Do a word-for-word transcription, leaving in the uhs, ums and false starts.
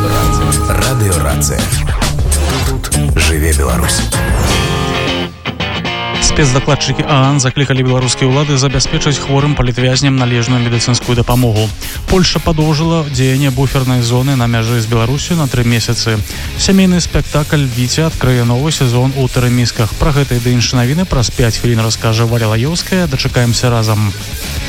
Радыёрацыя. Тут жыве Беларусь. Спецдакладчыкі ААН заклікалі беларускія ўлады забяспечыць хворым палітвязням належную медыцынскую дапамогу. Польша падоўжыла дзеянне буфернай зоны на мяжы з Беларусю на тры месяцы. Сямейны спектакль «Віця» адкрые новы сезон у Тэрэмісках. Пра гэта і да іншыя навіны праз пяць хвілін раскажа Валя Лаёўская. Дачакаемся разам.